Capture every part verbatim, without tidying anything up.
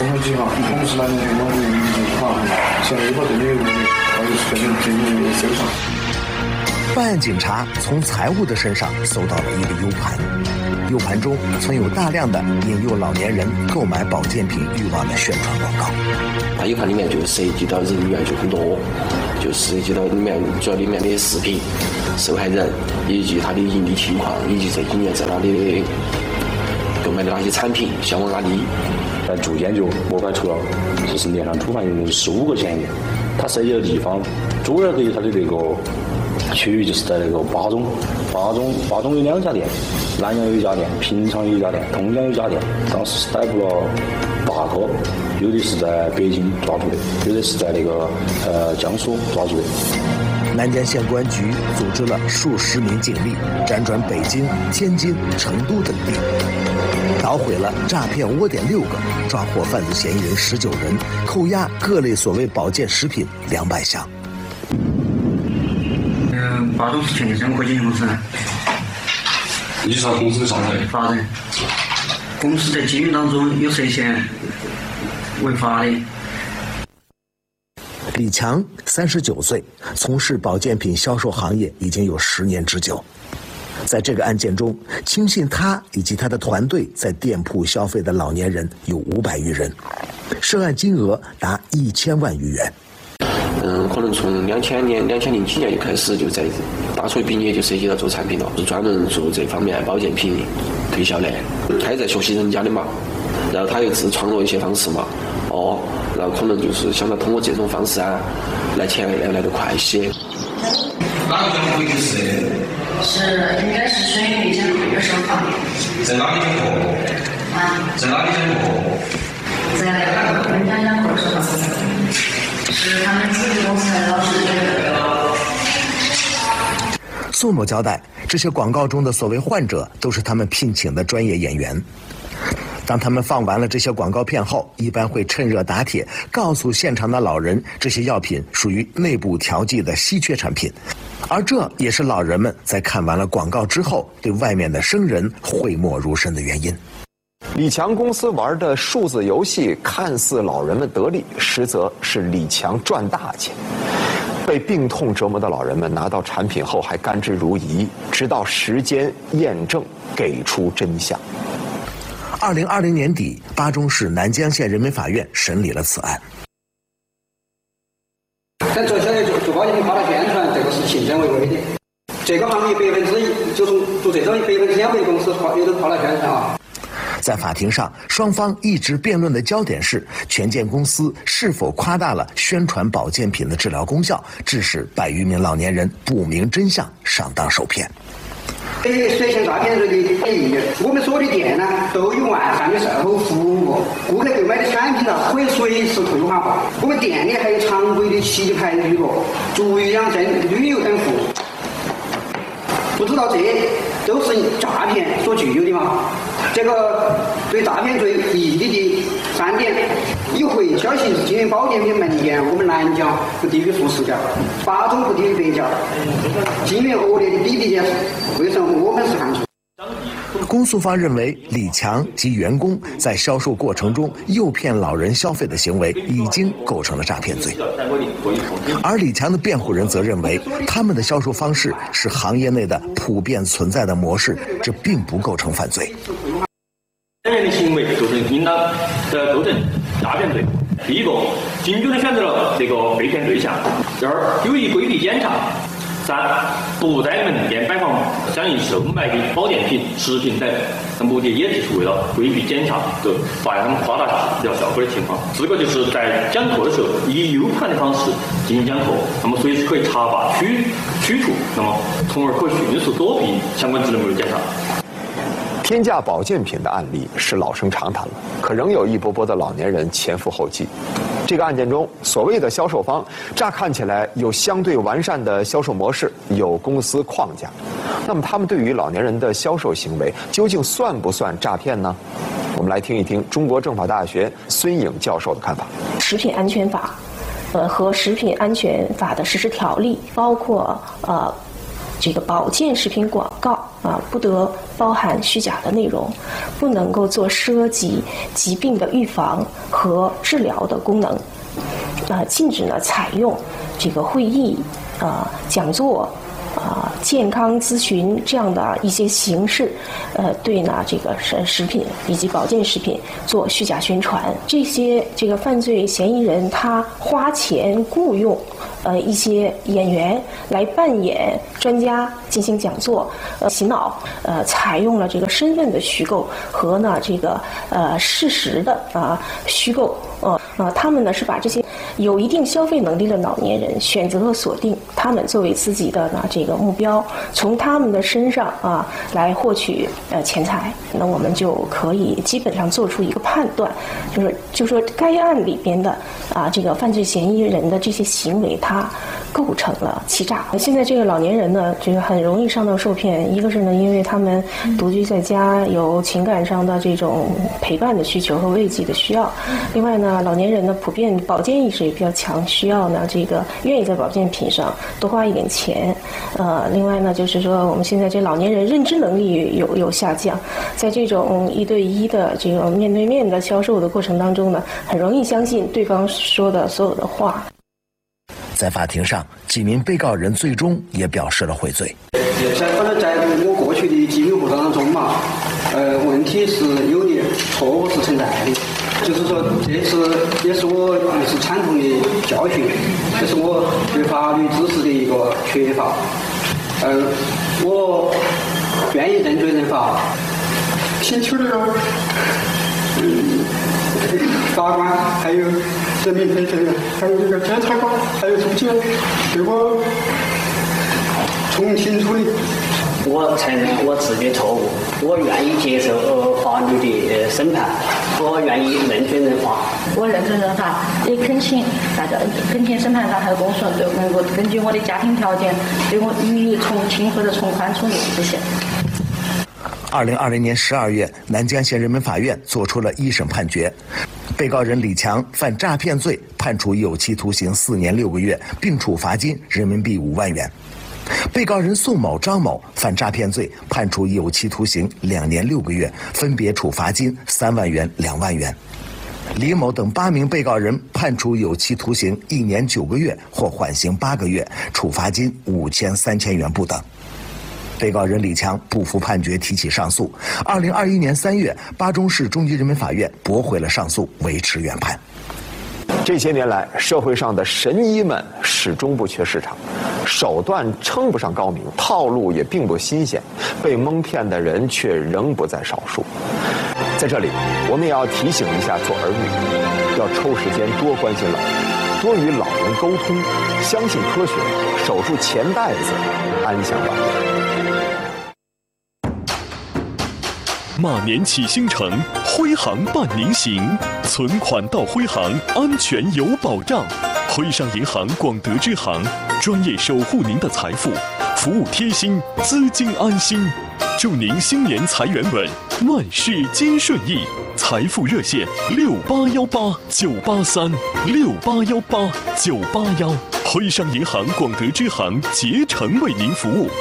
生活计划，公司那边我们已经划分了，现在有把这些物业，或者是这种这种收藏。 办案警察从财务的身上搜到了一个 U 盘 ，U 盘中存有大量的引诱老年人购买保健品欲望的宣传广告。 它 U 盘里面就涉及到人员就很多，就涉及到里面主要里面的视频、受害人以及他的盈利情况，以及这几年在哪里购买的哪些产品销往哪里。 但逐渐就摸排出了，就是连上主犯有十五个嫌疑人，他涉及的地方主要对于他的那个区域就是在那个巴中，巴中巴中有两家店，南阳有一家店，平昌有一家店，通江有一家店。当时逮捕了八个，有的是在北京抓住的，有的是在那个呃江苏抓住的。 南江县公安局组织了数十名警力，辗转北京、天津、成都等地，捣毁了诈骗窝点六个，抓获犯罪嫌疑人十九人，扣押各类所谓保健食品两百箱。 嗯，巴中是全生活经纪公司。 你是公司的上头？ 法人。公司在经营当中有涉嫌违法的。 李强三十九岁，从事保健品销售行业已经有十年之久。在这个案件中，轻信他以及他的团队在店铺消费的老年人有五百余人，涉案金额达一千万余元。 嗯，可能从两千年、两千零几年就开始，就在大学毕业就涉及到做产品了，是专门做这方面保健品推销的。他也在学习人家的嘛，然后他又自创了一些方式嘛，哦，然后可能就是想到通过这种方式啊，来钱来来得快些。 哪个江湖就是？ 是，应该是水域江湖的收藏。 在哪里江湖？ 啊？ 在哪里江湖？ 在那个人家江湖收藏。是他们自己公司的老师这个。 宋某交代，这些广告中的所谓患者都是他们聘请的专业演员。当他们放完了这些广告片后，一般会趁热打铁，告诉现场的老人，这些药品属于内部调剂的稀缺产品，而这也是老人们在看完了广告之后，对外面的生人讳莫如深的原因。 李强公司玩的数字游戏看似老人们得利，实则是李强赚大钱。被病痛折磨的老人们拿到产品后还甘之如饴，直到时间验证，给出真相。 二零二零年底，巴中市南江县人民法院审理了此案。 但做现在做做保健品夸大宣传，这个是情真为伪的。这个行业百分之一，就是做这种百分之两百的公司也都夸大宣传啊。 在法庭上，双方一直辩论的焦点是权健公司是否夸大了宣传保健品的治疗功效，致使百余名老年人不明真相，上当受骗。 这些涉嫌诈骗罪的嫌疑，我们所有的店呢都有完善的售后服务，顾客购买的产品呢可以随时退换货。我们店里还有常规的棋牌娱乐、足浴养生、旅游等服务。不知道这都是诈骗所具有的吗？这个对诈骗罪异例的三点：以回销形式经营保健品门店，我们南江不低于数十家，巴中不低于百家，经营恶劣的比例件数，为什么我们是看出？ 公诉方认为，李强及员工在销售过程中诱骗老人消费的行为已经构成了诈骗罪，而李强的辩护人则认为，他们的销售方式是行业内的普遍存在的模式，这并不构成犯罪。 两人的行为构成应当呃构成诈骗罪。第一个，精准地选择了这个被骗对象；二，有意规避检查；三，不在门店摆放相应售卖的保健品、食品等，那目的也就是为了规避检查，就发现他们夸大疗效果的情况。四个就是在讲课的时候以 U 盘的方式进行讲课，那么随时可以查罢取取出，那么从而可以迅速躲避相关职能部的检查。 天价保健品的案例是老生常谈了，可仍有一波波的老年人前赴后继。这个案件中，所谓的销售方，乍看起来有相对完善的销售模式，有公司框架。那么他们对于老年人的销售行为，究竟算不算诈骗呢？我们来听一听中国政法大学孙颖教授的看法。 食品安全法，呃和食品安全法的实施条例，包括呃这个保健食品广告。 啊，不得包含虚假的内容，不能够做涉及疾病的预防和治疗的功能，啊，禁止呢采用这个会议、啊讲座、啊健康咨询这样的一些形式，呃，对呢这个食食品以及保健食品做虚假宣传。这些这个犯罪嫌疑人他花钱雇佣呃一些演员来扮演专家进行讲座，呃洗脑，呃采用了这个身份的虚构和呢这个呃事实的啊、呃、虚构，呃呃他们呢是把这些有一定消费能力的老年人选择了锁定他们作为自己的呢这个目标，从他们的身上啊来获取呃钱财。那我们就可以基本上做出一个判断，就是就说该案里边的啊这个犯罪嫌疑人的这些行为，他构成了欺诈。现在这个老年人呢，这个很容易上当受骗，一个是呢因为他们独居在家，有情感上的这种陪伴的需求和慰藉的需要，另外呢老年人呢普遍保健意识也比较强，需要呢这个愿意在保健品上多花一点钱。呃，另外呢就是说我们现在这老年人认知能力有有下降，在这种一对一的这个面对面的销售的过程当中呢，很容易相信对方说的所有的话。 在法庭上，几名被告人最终也表示了悔罪。 在反正在我过去的记录报道当中嘛，呃，问题是有的，错误是存在的。就是说，这次也是我也是惨痛的教训，这是我对法律知识的一个缺乏。呃，我愿意认罪认罚，请求这个嗯法官，还有人民陪审员，还有这个检察官，还有中介，对我从轻处理。 我承认我自己错误，我愿意接受呃法律的审判，我愿意认罪认罚。 我认罪认罚，也恳请大家恳请审判长还有公诉人对能够根据我的家庭条件对我予以从轻或者从宽处理。谢谢。 二零二零年十二月，南江县人民法院作出了一审判决，被告人李强犯诈骗罪，判处有期徒刑四年六个月，并处罚金人民币五万元。被告人宋某、张某犯诈骗罪，判处有期徒刑两年六个月，分别处罚金三万元、两万元。李某等八名被告人判处有期徒刑一年九个月或缓刑八个月，处罚金五千、三千元不等。被告人李强不服判决，提起上诉。二零二一年三月，巴中市中级人民法院驳回了上诉，维持原判。 这些年来，社会上的神医们始终不缺市场，手段称不上高明，套路也并不新鲜，被蒙骗的人却仍不在少数。在这里，我们也要提醒一下做儿女，要抽时间多关心老人，多与老人沟通，相信科学，守住钱袋子，安享晚年。 马年启星城，徽行伴您行，存款到徽行，安全有保障。徽商银行广德支行，专业守护您的财富，服务贴心，资金安心。祝您新年财源稳，万事皆顺意。财富热线六八幺八九八三六八幺八九八幺，徽商银行广德支行竭诚为您服务。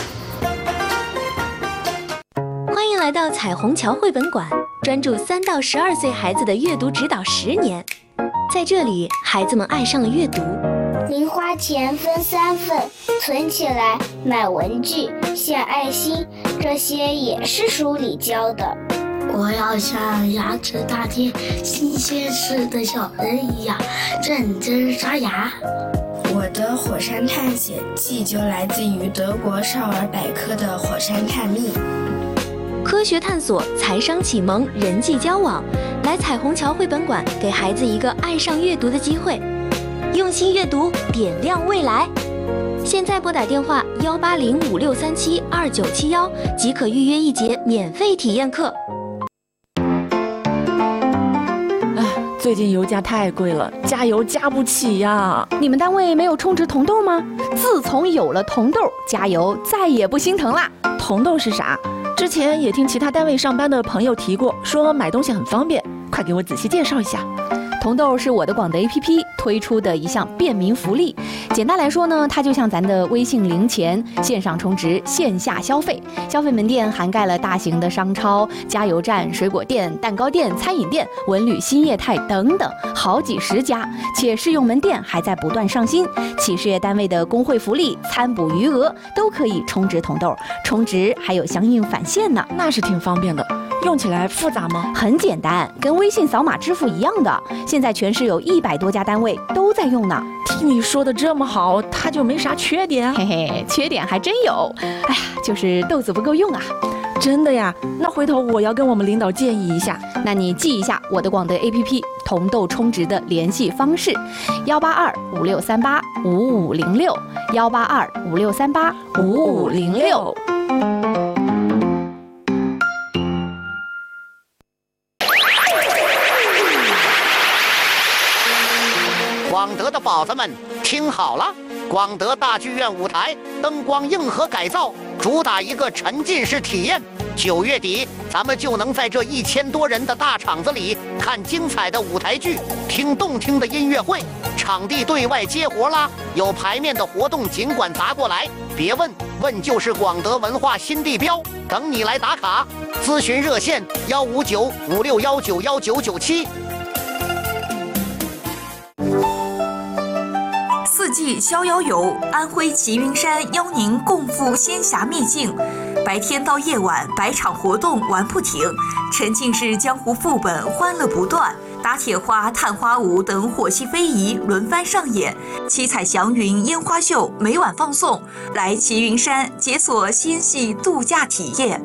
欢迎来到彩虹桥绘本馆，专注三到十二岁孩子的阅读指导十年。在这里，孩子们爱上了阅读。 零花钱分三份，存起来买文具、献爱心，这些也是书里教的。 我要像牙齿大厅新鲜事的小人一样认真刷牙。 我的火山探险记就来自于德国少儿百科的火山探秘。 科学探索、财商启蒙、人际交往，来彩虹桥绘本馆，给孩子一个爱上阅读的机会。用心阅读，点亮未来。现在拨打电话幺八零五六三七二九七幺，即可预约一节免费体验课。 最近油价太贵了，加油加不起呀！你们单位没有充值铜豆吗？自从有了铜豆，加油再也不心疼啦。铜豆是啥？之前也听其他单位上班的朋友提过，说买东西很方便，快给我仔细介绍一下。 铜豆是我的广德 A P P 推出的一项便民福利。简单来说呢，它就像咱的微信零钱，线上充值，线下消费。消费门店涵盖了大型的商超、加油站、水果店、蛋糕店、餐饮店、文旅新业态等等，好几十家。且试用门店还在不断上新，企事业单位的工会福利、餐补余额都可以充值铜豆，充值还有相应返现呢，那是挺方便的。用起来复杂吗？很简单，跟微信扫码支付一样的。现在全市有一百多家单位都在用呢。 听你说的这么好，它就没啥缺点？ 嘿嘿，缺点还真有。哎呀，就是豆子不够用啊。 真的呀？那回头我要跟我们领导建议一下。 那你记一下我的广德 A P P 铜豆充值的联系方式：幺八二五六三八五五零六，幺八二五六三八五五零六。 广德的宝子们，听好了！广德大剧院舞台灯光硬核改造，主打一个沉浸式体验。九月底，咱们就能在这一千多人的大场子里看精彩的舞台剧，听动听的音乐会。场地对外接活啦，有排面的活动尽管砸过来，别问，问就是广德文化新地标，等你来打卡。咨询热线：幺五九五六幺九幺九九七。 四季逍遥游，安徽齐云山邀您共赴仙侠秘境，白天到夜晚百场活动玩不停，沉浸式江湖副本欢乐不断，打铁花、探花舞等火系非遗轮番上演，七彩祥云烟花秀每晚放送，来齐云山解锁仙系度假体验。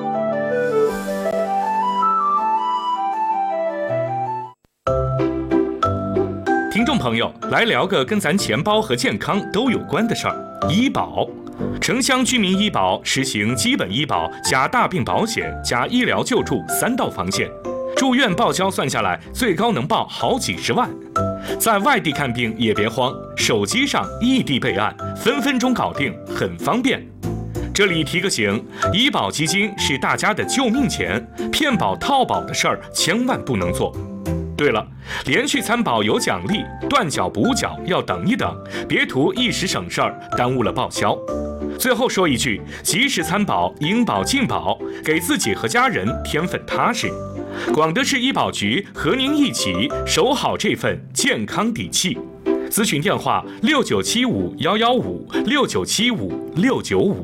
听众朋友，来聊个跟咱钱包和健康都有关的事儿——医保。城乡居民医保实行基本医保加大病保险加医疗救助三道防线，住院报销算下来最高能报好几十万。在外地看病也别慌，手机上异地备案，分分钟搞定，很方便。这里提个醒，医保基金是大家的救命钱，骗保套保的事儿千万不能做。对了，连续参保有奖励，断缴补缴要等一等，别图一时省事儿，耽误了报销。最后说一句，及时参保，应保尽保，给自己和家人添份踏实。广德市医保局和您一起守好这份健康底气。咨询电话：六九七五幺幺五六九七五六九五。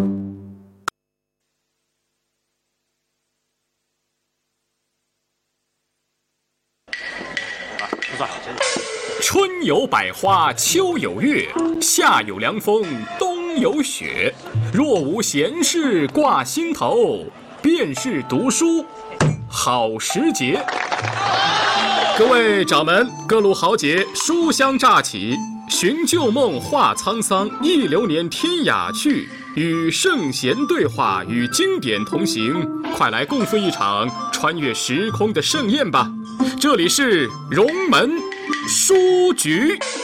春有百花，秋有月，夏有凉风，冬有雪。若无闲事挂心头，便是读书好时节。各位掌门，各路豪杰，书香乍起，寻旧梦，话沧桑，忆流年，天涯去，与圣贤对话，与经典同行。快来共赴一场穿越时空的盛宴吧！这里是荣门书局。